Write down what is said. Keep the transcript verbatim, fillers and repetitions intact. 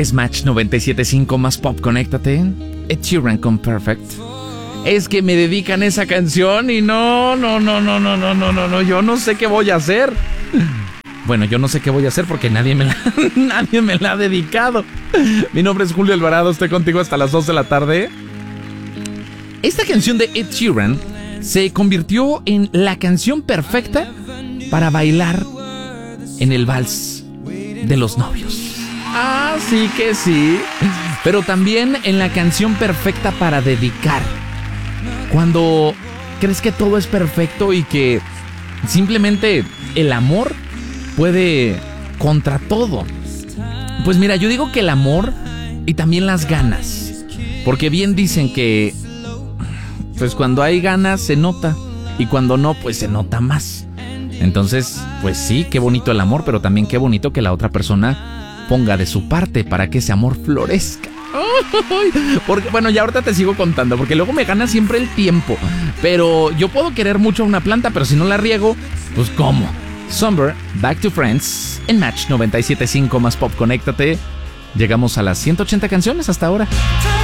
Es Match noventa y siete punto cinco más pop, conéctate. Ed Sheeran con Perfect. Es que me dedican esa canción y no, no, no, no, no, no, no, no, no, yo no sé qué voy a hacer. Bueno, yo no sé qué voy a hacer porque nadie me la, nadie me la ha dedicado. Mi nombre es Julio Alvarado, estoy contigo hasta las dos de la tarde. Esta canción de Ed Sheeran se convirtió en la canción perfecta para bailar en el vals de los novios. Ah, sí que sí. Pero también en la canción perfecta para dedicar. Cuando crees que todo es perfecto y que simplemente el amor puede contra todo. Pues mira, yo digo que el amor y también las ganas. Porque bien dicen que pues cuando hay ganas se nota y cuando no, pues se nota más. Entonces, pues sí, qué bonito el amor, pero también qué bonito que la otra persona ponga de su parte para que ese amor florezca. Porque, bueno, ya ahorita te sigo contando, porque luego me gana siempre el tiempo. Pero yo puedo querer mucho a una planta, pero si no la riego, pues ¿cómo? Somber, Back to Friends, en Match noventa y siete punto cinco más pop, conéctate. Llegamos a las ciento ochenta canciones hasta ahora.